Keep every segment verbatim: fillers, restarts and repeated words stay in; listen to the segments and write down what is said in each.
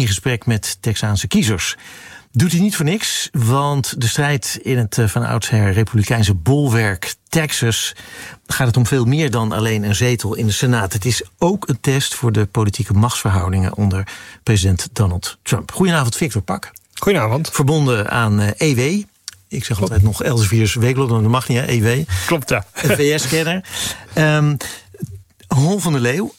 in gesprek met Texaanse kiezers. Doet hij niet voor niks, want de strijd in het van oudsher republikeinse bolwerk Texas gaat het om veel meer dan alleen een zetel in de Senaat. Het is ook een test voor de politieke machtsverhoudingen onder president Donald Trump. Goedenavond, Victor Pak. Goedenavond. Verbonden aan uh, E W. Ik zeg Klopt. altijd nog Elsevier's Weekblad, dat mag niet, hè? E W. Klopt, ja. Een V S-kenner. Um, Hol van der Leeuw,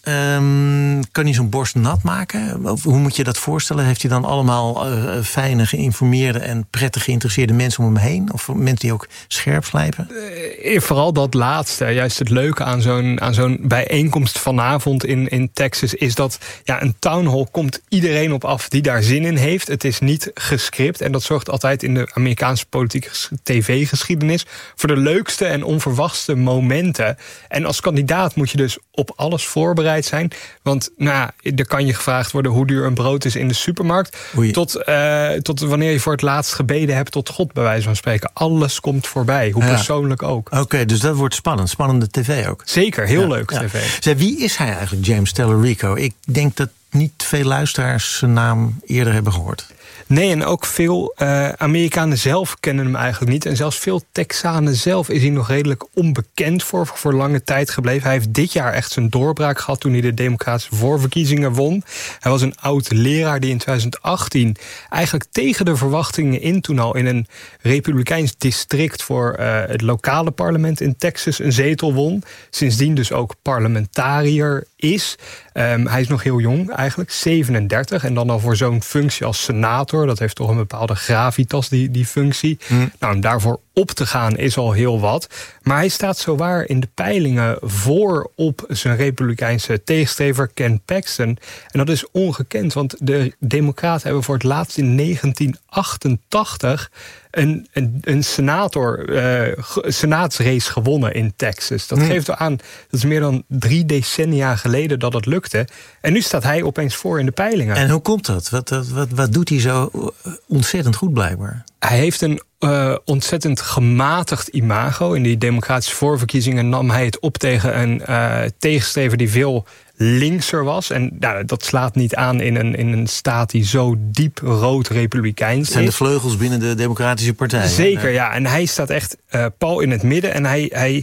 um, kan hij zo'n borst nat maken? Of hoe moet je dat voorstellen? Heeft hij dan allemaal uh, fijne, geïnformeerde en prettig geïnteresseerde mensen om hem heen? Of mensen die ook scherp slijpen? Uh, vooral dat laatste. Juist het leuke aan zo'n, aan zo'n bijeenkomst vanavond in, in Texas is dat ja, een town hall komt iedereen op af die daar zin in heeft. Het is niet gescript en dat zorgt altijd in de Amerikaanse politieke tv-geschiedenis voor de leukste en onverwachte momenten. En als kandidaat moet je dus op alles voorbereid zijn. Want nou, er kan je gevraagd worden hoe duur een brood is in de supermarkt. Tot, uh, tot wanneer je voor het laatst gebeden hebt tot God, bij wijze van spreken. Alles komt voorbij, hoe ja. persoonlijk ook. Oké, okay, dus dat wordt spannend. Spannende tv ook. Zeker, heel ja, leuk ja. tv. Zeg, wie is hij eigenlijk, James Tallarico? Ik denk dat niet veel luisteraars zijn naam eerder hebben gehoord. Nee, en ook veel uh, Amerikanen zelf kennen hem eigenlijk niet. En zelfs veel Texanen zelf is hij nog redelijk onbekend voor, voor lange tijd gebleven. Hij heeft dit jaar echt zijn doorbraak gehad toen hij de democratische voorverkiezingen won. Hij was een oud leraar die in twintig achttien eigenlijk tegen de verwachtingen in toen al in een republikeins district voor uh, het lokale parlement in Texas een zetel won. Sindsdien dus ook parlementariër is. Um, hij is nog heel jong eigenlijk, zevenendertig. En dan al voor zo'n functie als senator. Dat heeft toch een bepaalde gravitas, die, die functie. Mm. Nou, om daarvoor op te gaan is al heel wat. Maar hij staat zowaar in de peilingen voor op zijn republikeinse tegenstrever Ken Paxton. En dat is ongekend, want de Democraten hebben voor het laatst in negentien achtentachtig... Een, een, een senator, uh, senaatsrace gewonnen in Texas. Dat mm. geeft aan, dat is meer dan drie decennia geleden dat het lukte. En nu staat hij opeens voor in de peilingen. En hoe komt dat? Wat, wat, wat doet hij zo ontzettend goed blijkbaar? Hij heeft een uh, ontzettend gematigd imago. In die democratische voorverkiezingen nam hij het op tegen een uh, tegenstrever die veel linkser was. En nou, dat slaat niet aan in een, in een staat die zo diep rood republikeins is. Het zijn de vleugels binnen de Democratische Partij. Zeker, ja. En hij staat echt uh, pal in het midden. En hij, hij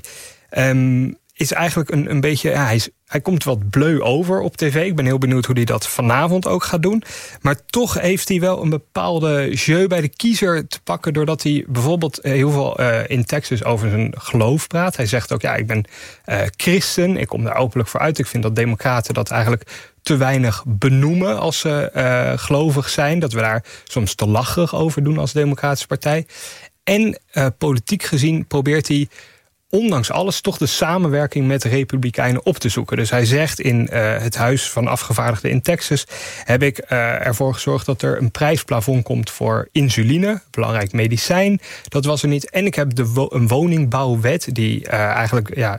um, is eigenlijk een, een beetje... Ja, hij, is, hij komt wat bleu over op tv. Ik ben heel benieuwd hoe hij dat vanavond ook gaat doen. Maar toch heeft hij wel een bepaalde jeu bij de kiezer te pakken, doordat hij bijvoorbeeld heel veel uh, in Texas over zijn geloof praat. Hij zegt ook, ja, ik ben uh, christen. Ik kom daar openlijk voor uit. Ik vind dat democraten dat eigenlijk te weinig benoemen als ze uh, gelovig zijn. Dat we daar soms te lacherig over doen als Democratische Partij. En uh, politiek gezien probeert hij ondanks alles toch de samenwerking met de Republikeinen op te zoeken. Dus hij zegt in uh, het Huis van Afgevaardigden in Texas heb ik uh, ervoor gezorgd dat er een prijsplafond komt voor insuline, belangrijk medicijn. Dat was er niet. En ik heb de wo- een woningbouwwet die uh, eigenlijk ja,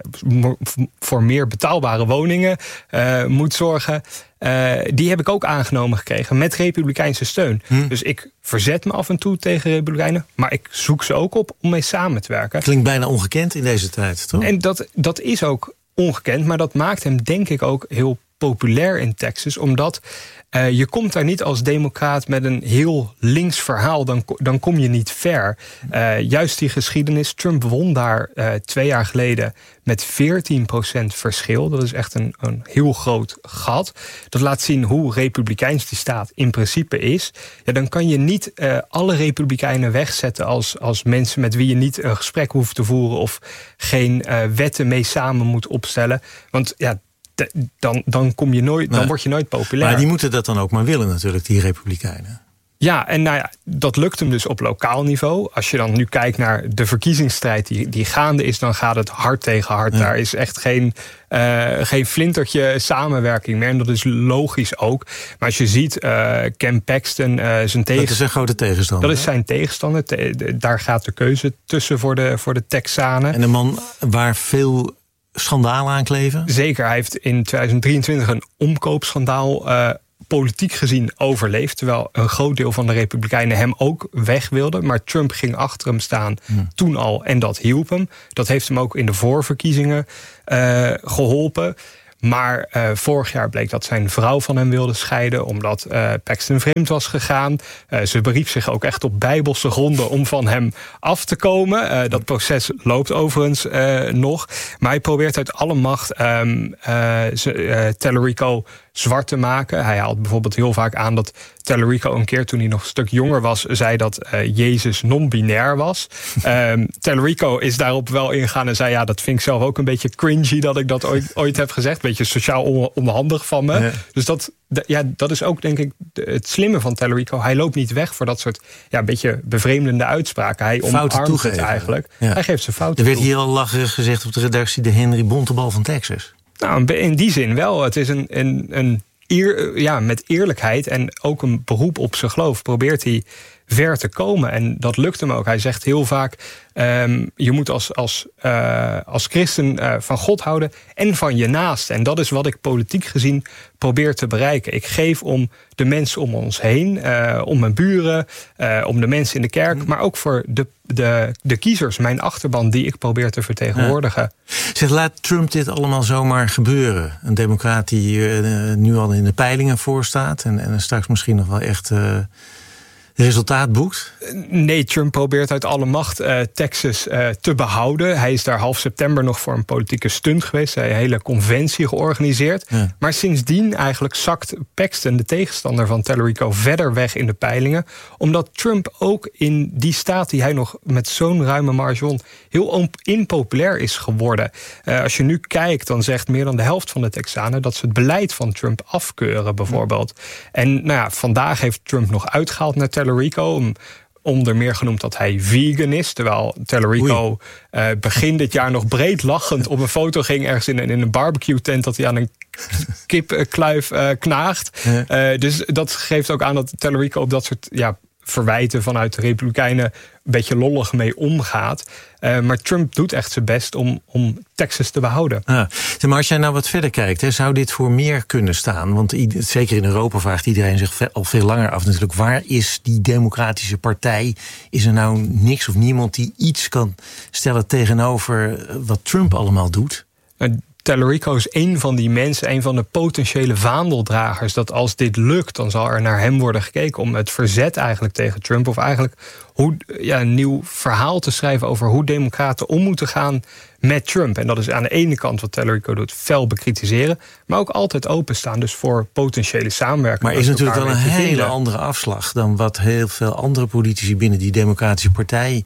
voor meer betaalbare woningen uh, moet zorgen. Uh, die heb ik ook aangenomen gekregen met republikeinse steun. Hm. Dus ik verzet me af en toe tegen Republikeinen, maar ik zoek ze ook op om mee samen te werken. Klinkt bijna ongekend in deze tijd, toch? En dat, dat is ook ongekend, maar dat maakt hem denk ik ook heel populair in Texas, omdat uh, je komt daar niet als democraat met een heel links verhaal, dan, dan kom je niet ver. Uh, juist die geschiedenis, Trump won daar uh, twee jaar geleden met veertien procent verschil. Dat is echt een, een heel groot gat. Dat laat zien hoe republikeins die staat in principe is. Ja, dan kan je niet uh, alle republikeinen wegzetten als, als mensen met wie je niet een gesprek hoeft te voeren of geen uh, wetten mee samen moet opstellen. Want ja, Dan, dan, kom je nooit, dan word je nooit populair. Maar die moeten dat dan ook maar willen natuurlijk, die Republikeinen. Ja, en nou ja, dat lukt hem dus op lokaal niveau. Als je dan nu kijkt naar de verkiezingsstrijd die, die gaande is, dan gaat het hard tegen hard. Ja. Daar is echt geen, uh, geen flintertje samenwerking meer. En dat is logisch ook. Maar als je ziet, uh, Ken Paxton, uh, zijn tegenstander. Dat is een grote tegenstander. Dat is zijn tegenstander. Te, de, daar gaat de keuze tussen voor de, voor de Texanen. En een man waar veel schandalen aan kleven? Zeker, hij heeft in twintig drieëntwintig een omkoopschandaal uh, politiek gezien overleefd, terwijl een groot deel van de Republikeinen hem ook weg wilden. Maar Trump ging achter hem staan hmm. toen al en dat hielp hem. Dat heeft hem ook in de voorverkiezingen uh, geholpen. Maar uh, vorig jaar bleek dat zijn vrouw van hem wilde scheiden, omdat uh, Paxton vreemd was gegaan. Uh, ze beriep zich ook echt op bijbelse gronden om van hem af te komen. Uh, dat proces loopt overigens uh, nog. Maar hij probeert uit alle macht um, uh, uh, Tallarico zwart te maken. Hij haalt bijvoorbeeld heel vaak aan dat Tallarico een keer, toen hij nog een stuk jonger was, zei dat uh, Jezus non-binair was. Um, Tallarico is daarop wel ingegaan en zei, ja, dat vind ik zelf ook een beetje cringy dat ik dat ooit, ooit heb gezegd. Beetje sociaal on- onhandig van me. Ja. Dus dat, d- ja, dat is ook, denk ik, de, het slimme van Tallarico. Hij loopt niet weg voor dat soort ja, beetje bevreemdende uitspraken. Hij omarmt het eigenlijk. Ja. Hij geeft zijn fouten. Er werd hier al lacherig gezegd op de redactie, de Henry Bontebal van Texas. Nou, in die zin wel. Het is een, een, een eer, ja, met eerlijkheid en ook een beroep op zijn geloof probeert hij ver te komen. En dat lukt hem ook. Hij zegt heel vaak, um, je moet als, als, uh, als christen uh, van God houden en van je naaste. En dat is wat ik politiek gezien probeer te bereiken. Ik geef om de mensen om ons heen, uh, om mijn buren, uh, om de mensen in de kerk, maar ook voor de, de, de kiezers, mijn achterban, die ik probeer te vertegenwoordigen. Ja. Zeg, laat Trump dit allemaal zomaar gebeuren? Een democraat die uh, nu al in de peilingen voorstaat en, en straks misschien nog wel echt Uh resultaat boekt? Nee, Trump probeert uit alle macht uh, Texas uh, te behouden. Hij is daar half september nog voor een politieke stunt geweest. Hij heeft een hele conventie georganiseerd. Ja. Maar sindsdien eigenlijk zakt Paxton, de tegenstander van Tallarico, verder weg in de peilingen. Omdat Trump ook in die staat die hij nog met zo'n ruime marge heel impopulair is geworden. Uh, als je nu kijkt, dan zegt meer dan de helft van de Texanen dat ze het beleid van Trump afkeuren, bijvoorbeeld. Ja. En nou ja, vandaag heeft Trump nog uitgehaald naar Tallarico. Om, onder meer genoemd dat hij vegan is. Terwijl Tallarico uh, begin dit jaar nog breed lachend op een foto ging ergens in, in een barbecue tent dat hij aan een kipkluif uh, knaagt. Ja. Uh, dus dat geeft ook aan dat Tallarico op dat soort ja, verwijten vanuit de Republikeinen een beetje lollig mee omgaat. Uh, maar Trump doet echt zijn best om, om Texas te behouden. Ah, maar als jij nou wat verder kijkt, hè, zou dit voor meer kunnen staan? Want zeker in Europa vraagt iedereen zich al veel langer af natuurlijk, waar is die democratische partij? Is er nou niks of niemand die iets kan stellen tegenover wat Trump allemaal doet? Uh, Tallarico is een van die mensen, een van de potentiële vaandeldragers, dat als dit lukt, dan zal er naar hem worden gekeken om het verzet eigenlijk tegen Trump, of eigenlijk hoe, ja, een nieuw verhaal te schrijven over hoe democraten om moeten gaan met Trump. En dat is aan de ene kant wat Tallarico doet, fel bekritiseren, maar ook altijd openstaan dus voor potentiële samenwerking. Maar is natuurlijk wel een hele vinden. andere afslag dan wat heel veel andere politici binnen die democratische partij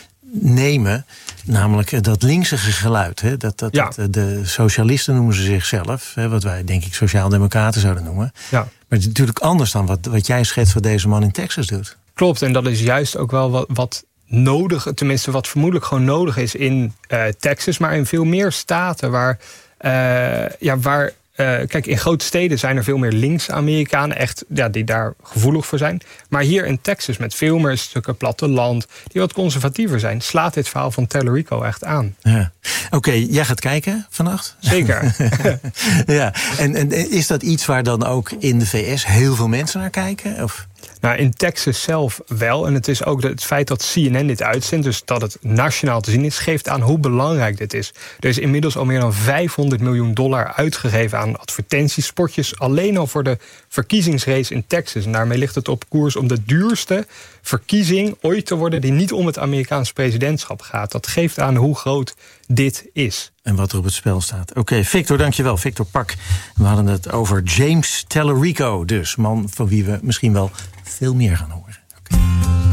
nemen, namelijk dat linksige geluid. Hè? Dat, dat, ja. dat, de socialisten noemen ze zichzelf, hè? Wat wij denk ik sociaaldemocraten zouden noemen. Ja. Maar het is natuurlijk anders dan wat, wat jij schetst wat deze man in Texas doet. Klopt, en dat is juist ook wel wat, wat nodig, tenminste wat vermoedelijk gewoon nodig is in uh, Texas, maar in veel meer staten waar, uh, ja, waar Uh, kijk, in grote steden zijn er veel meer links-Amerikanen, echt, ja, die daar gevoelig voor zijn. Maar hier in Texas, met veel meer stukken platteland, die wat conservatiever zijn, slaat dit verhaal van Tallarico echt aan. Ja. Oké, okay, jij gaat kijken vannacht? Zeker. Ja. En, en is dat iets waar dan ook in de V S heel veel mensen naar kijken? Of? Nou, in Texas zelf wel. En het is ook het feit dat C N N dit uitzendt, dus dat het nationaal te zien is, geeft aan hoe belangrijk dit is. Er is inmiddels al meer dan vijfhonderd miljoen dollar uitgegeven aan advertentiespotjes, alleen al voor de verkiezingsrace in Texas. En daarmee ligt het op koers om de duurste verkiezing ooit te worden die niet om het Amerikaanse presidentschap gaat. Dat geeft aan hoe groot dit is. En wat er op het spel staat. Oké, okay, Victor, dankjewel. Victor Pak. We hadden het over James Tallarico, dus man van wie we misschien wel veel meer gaan horen.